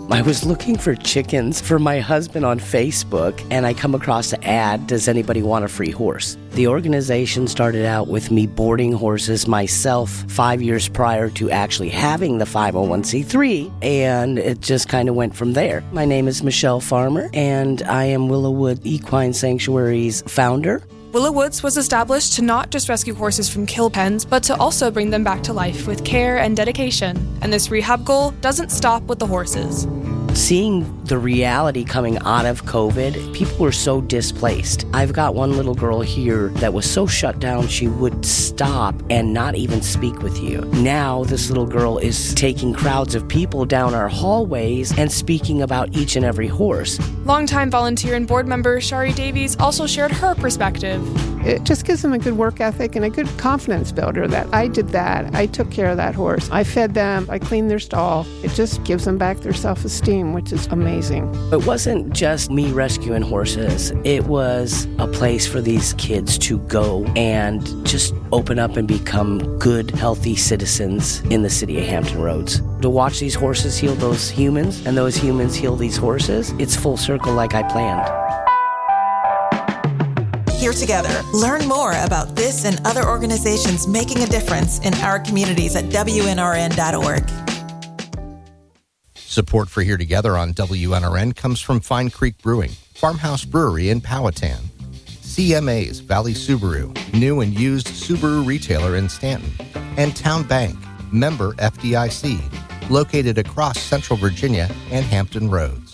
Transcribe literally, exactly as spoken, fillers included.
I was looking for chickens for my husband on Facebook, and I come across an ad, does anybody want a free horse? The organization started out with me boarding horses myself five years prior to actually having the five oh one c three, and it just kind of went from there. My name is Michelle Farmer, and I am Willowwood Equine Sanctuary's founder. Willow Woods was established to not just rescue horses from kill pens, but to also bring them back to life with care and dedication. And this rehab goal doesn't stop with the horses. Seeing the reality coming out of COVID, people were so displaced. I've got one little girl here that was so shut down she would stop and not even speak with you. Now this little girl is taking crowds of people down our hallways and speaking about each and every horse. Longtime volunteer and board member Shari Davies also shared her perspective. It just gives them a good work ethic and a good confidence builder that I did that. I took care of that horse. I fed them. I cleaned their stall. It just gives them back their self-esteem, which is amazing. It wasn't just me rescuing horses. It was a place for these kids to go and just open up and become good, healthy citizens in the city of Hampton Roads. To watch these horses heal those humans and those humans heal these horses, it's full circle like I planned. Here together, learn more about this and other organizations making a difference in our communities at W N R N dot org. Support for Here Together on W N R N comes from Fine Creek Brewing, Farmhouse Brewery in Powhatan, C M A's Valley Subaru, new and used Subaru retailer in Stanton, and Town Bank, member F D I C, located across Central Virginia and Hampton Roads.